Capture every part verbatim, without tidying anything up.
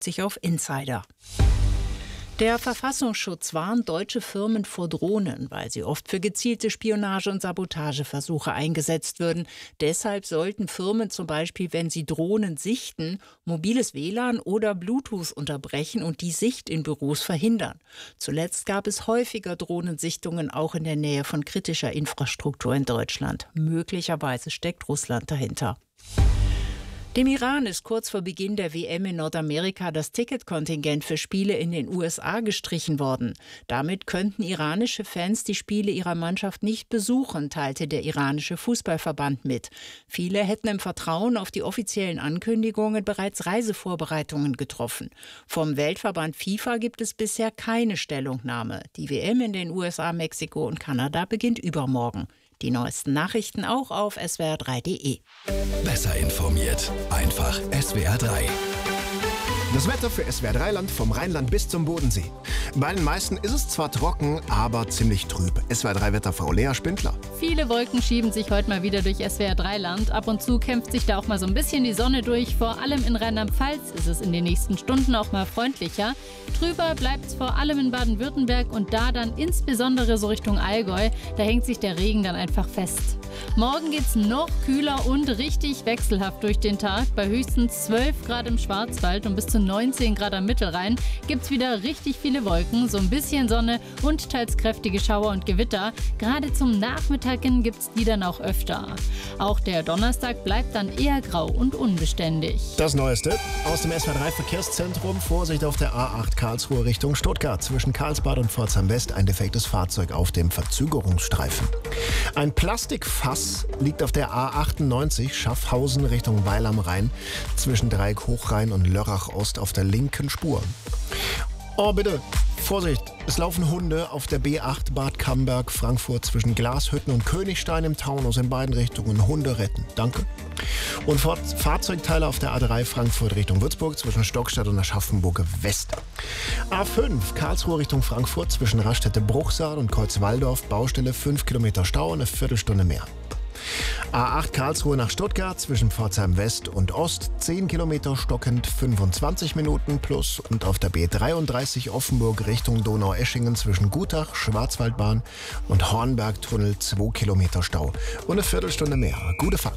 sich auf Insider. Der Verfassungsschutz warnt deutsche Firmen vor Drohnen, weil sie oft für gezielte Spionage- und Sabotageversuche eingesetzt würden. Deshalb sollten Firmen zum Beispiel, wenn sie Drohnen sichten, mobiles W L A N oder Bluetooth unterbrechen und die Sicht in Büros verhindern. Zuletzt gab es häufiger Drohnensichtungen auch in der Nähe von kritischer Infrastruktur in Deutschland. Möglicherweise steckt Russland dahinter. Dem Iran ist kurz vor Beginn der W M in Nordamerika das Ticketkontingent für Spiele in den U S A gestrichen worden. Damit könnten iranische Fans die Spiele ihrer Mannschaft nicht besuchen, teilte der iranische Fußballverband mit. Viele hätten im Vertrauen auf die offiziellen Ankündigungen bereits Reisevorbereitungen getroffen. Vom Weltverband FIFA gibt es bisher keine Stellungnahme. Die W M in den U S A, Mexiko und Kanada beginnt übermorgen. Die neuesten Nachrichten auch auf S W R drei Punkt de. Besser informiert. Einfach S W R drei. Das Wetter für S W R drei Land vom Rheinland bis zum Bodensee. Bei den meisten ist es zwar trocken, aber ziemlich trüb. S W R drei Wetterfrau Lea Spindler. Viele Wolken schieben sich heute mal wieder durch S W R drei Land. Ab und zu kämpft sich da auch mal so ein bisschen die Sonne durch. Vor allem in Rheinland-Pfalz ist es in den nächsten Stunden auch mal freundlicher. Trüber bleibt es vor allem in Baden-Württemberg und da dann insbesondere so Richtung Allgäu. Da hängt sich der Regen dann einfach fest. Morgen geht's noch kühler und richtig wechselhaft durch den Tag. Bei höchstens zwölf Grad im Schwarzwald und bis zu neunzehn Grad am Mittelrhein gibt's wieder richtig viele Wolken, so ein bisschen Sonne und teils kräftige Schauer und Gewitter. Gerade zum Nachmittag hin gibt's die dann auch öfter. Auch der Donnerstag bleibt dann eher grau und unbeständig. Das Neueste aus dem S W R drei Verkehrszentrum. Vorsicht auf der A acht Karlsruhe Richtung Stuttgart. Zwischen Karlsbad und Pforzheim West ein defektes Fahrzeug auf dem Verzögerungsstreifen. Ein Plastikfass liegt auf der A achtundneunzig Schaffhausen Richtung Weil am Rhein zwischen Dreieck Hochrhein und Lörrach Ost auf der linken Spur. Oh bitte, Vorsicht, es laufen Hunde auf der B acht Bad Camberg Frankfurt zwischen Glashütten und Königstein im Taunus in beiden Richtungen. Hunde retten, danke. Und Fahrzeugteile auf der A drei Frankfurt Richtung Würzburg zwischen Stockstadt und Aschaffenburg West. A fünf Karlsruhe Richtung Frankfurt zwischen Raststätte-Bruchsal und Kreuzwaldorf Baustelle fünf Kilometer Stau, eine Viertelstunde mehr. A acht Karlsruhe nach Stuttgart zwischen Pforzheim West und Ost zehn Kilometer stockend, fünfundzwanzig Minuten plus. Und auf der B dreiunddreißig Offenburg Richtung Donaueschingen zwischen Gutach, Schwarzwaldbahn und Hornbergtunnel zwei Kilometer Stau und eine Viertelstunde mehr. Gute Fahrt.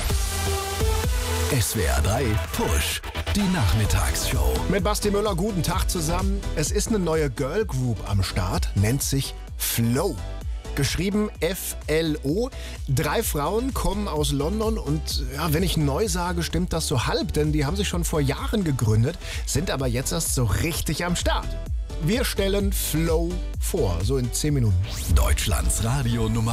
S W R drei Push, die Nachmittagsshow. Mit Basti Müller, guten Tag zusammen. Es ist eine neue Girl Group am Start, nennt sich Flow. Geschrieben F L O. Drei Frauen kommen aus London und ja, wenn ich neu sage, stimmt das so halb, denn die haben sich schon vor Jahren gegründet, sind aber jetzt erst so richtig am Start. Wir stellen Flow vor, so in zehn Minuten. Deutschlands Radio Nummer